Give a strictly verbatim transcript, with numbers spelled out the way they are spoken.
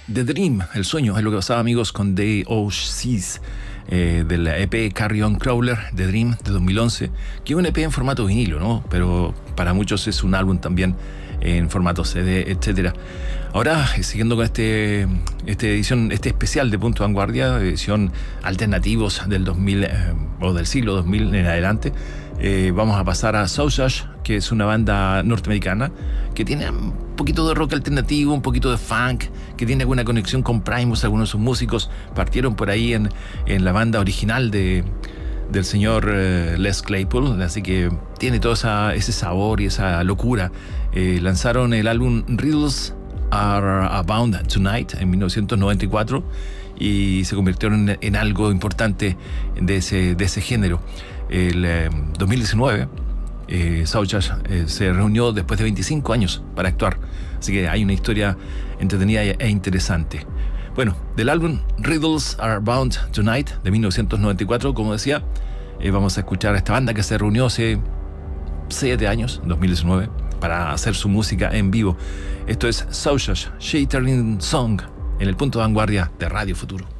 The Dream, el sueño, es lo que pasaba, amigos, con The Oasis, eh, del E P Carry On Crawler, The Dream, de dos mil once, que es un E P en formato vinilo, ¿no? Pero para muchos es un álbum también en formato C D, etcétera. Ahora, siguiendo con este, este edición, este especial de Punto de Vanguardia, edición alternativos del dos mil, eh, o del siglo dos mil en adelante, eh, vamos a pasar a Sausage, que es una banda norteamericana que tiene un poquito de rock alternativo, un poquito de funk, que tiene alguna conexión con Primus. Algunos de sus músicos partieron por ahí en, en la banda original de, del señor eh, Les Claypool, así que tiene todo esa, ese sabor y esa locura. Eh, lanzaron el álbum Riddles Are Abound Tonight en mil novecientos noventa y cuatro y se convirtieron en, en algo importante de ese, de ese género. El eh, dos mil diecinueve eh, Sausage eh, se reunió después de veinticinco años para actuar, así que hay una historia entretenida e interesante. Bueno, del álbum Riddles Are Bound Tonight de mil novecientos noventa y cuatro, como decía, eh, vamos a escuchar a esta banda que se reunió hace siete años, en dos mil diecinueve, para hacer su música en vivo. Esto es Sausage, Shattering Song, en el Punto de Vanguardia de Radio Futuro.